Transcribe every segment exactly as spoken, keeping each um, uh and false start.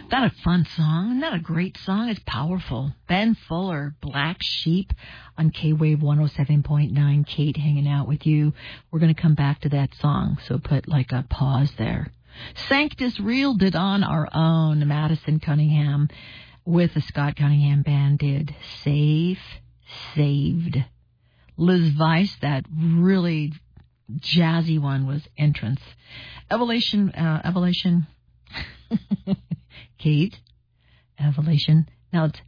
Not a fun song. Not a great song. It's powerful. Ben Fuller, Black Sheep on K-Wave one oh seven point nine. Kate hanging out with you. We're going to come back to that song, so put like a pause there. Sanctus reeled it on our own. Madison Cunningham with the Scott Cunningham Band did Safe, Saved. Liz Weiss, that really jazzy one, was Entrance. Evolution, uh, Evolution. Kate, Evolution. Now it's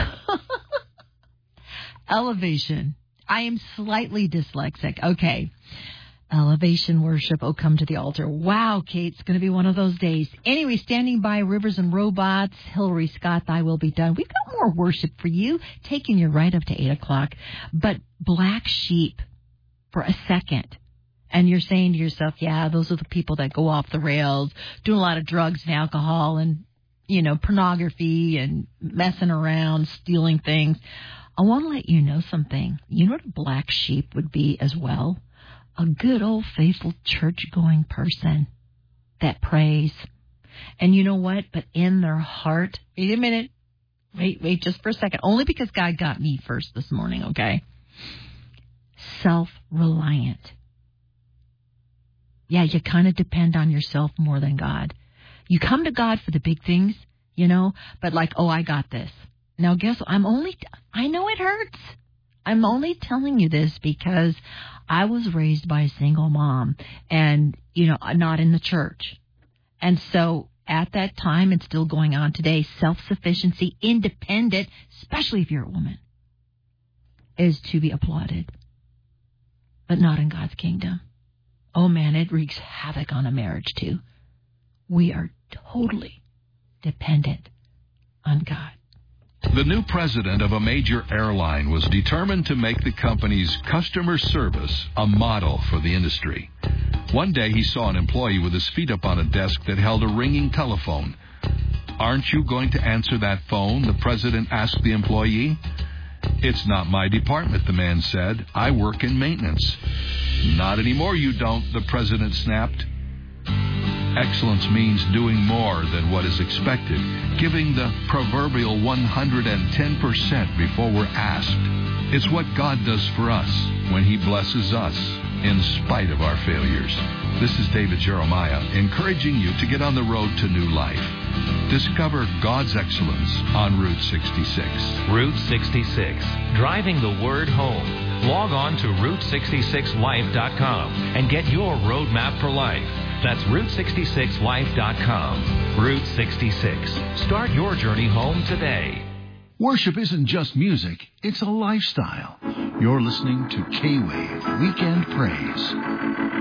Elevation. I am slightly dyslexic. Okay. Elevation worship. Oh, come to the altar. Wow, Kate, it's going to be one of those days. Anyway, standing by Rivers and Robots, Hillary Scott, Thy Will Be Done. We've got more worship for you, taking you right up to eight o'clock. But Black Sheep, for a second. And you're saying to yourself, yeah, those are the people that go off the rails, doing a lot of drugs and alcohol and, you know, pornography and messing around, stealing things. I want to let you know something. You know what a black sheep would be as well? A good old faithful church-going person that prays. And you know what? But in their heart, wait a minute. Wait, wait just for a second. Only because God got me first this morning, okay? Self-reliant. Yeah, you kind of depend on yourself more than God. You come to God for the big things, you know, but like, oh, I got this. Now, guess what? I'm only, I know it hurts. I'm only telling you this because I was raised by a single mom and, you know, not in the church. And so at that time, and still going on today, self-sufficiency, independent, especially if you're a woman, is to be applauded, but not in God's kingdom. Oh, man, it wreaks havoc on a marriage, too. We are totally dependent on God. The new president of a major airline was determined to make the company's customer service a model for the industry. One day he saw an employee with his feet up on a desk that held a ringing telephone. "Aren't you going to answer that phone?" the president asked the employee. "It's not my department," the man said. "I work in maintenance." "Not anymore, you don't," the president snapped. Excellence means doing more than what is expected, giving the proverbial one hundred ten percent before we're asked. It's what God does for us when He blesses us in spite of our failures. This is David Jeremiah, encouraging you to get on the road to new life. Discover God's excellence on Route sixty-six. Route sixty-six, driving the word home. Log on to route sixty-six life dot com and get your roadmap for life. That's route sixty-six life dot com. Route sixty-six. Start your journey home today. Worship isn't just music, it's a lifestyle. You're listening to K-Wave Weekend Praise.